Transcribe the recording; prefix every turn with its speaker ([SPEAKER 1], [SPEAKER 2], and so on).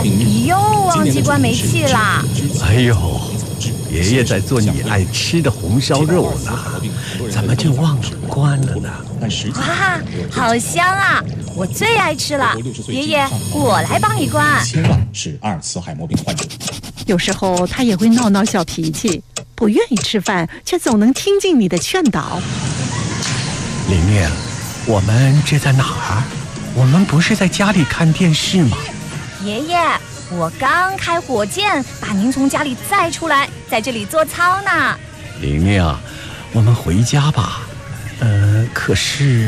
[SPEAKER 1] 又忘记关煤气啦！
[SPEAKER 2] 哎呦，爷爷在做你爱吃的红烧肉呢，怎么就忘了关了呢？
[SPEAKER 1] 哇，好香啊！我最爱吃了。爷爷，我来帮你关。
[SPEAKER 3] 千万是阿尔茨海默病患者。
[SPEAKER 4] 有时候他也会闹闹小脾气，不愿意吃饭，却总能听进你的劝导。
[SPEAKER 2] 玲玲，我们这在哪儿？我们不是在家里看电视吗？
[SPEAKER 1] 爷爷，我刚开火箭把您从家里载出来，在这里做操呢。
[SPEAKER 2] 玲玲，我们回家吧。可是